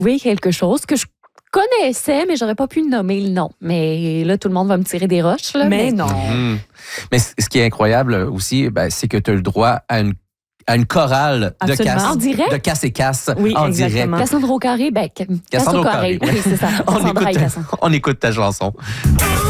Oui, quelque chose que je connaissais, mais j'aurais pas pu nommer le nom. Mais là, tout le monde va me tirer des roches. Là, Mais non. Mais ce qui est incroyable aussi, c'est que tu as le droit à une chorale de Absolument. casse, En direct? de casse et casse Oui, en exactement. direct. Cassandre au carré, Cassandre au carré. Oui, c'est ça. On Cassandra et écoute, Cassandre. on écoute ta chanson.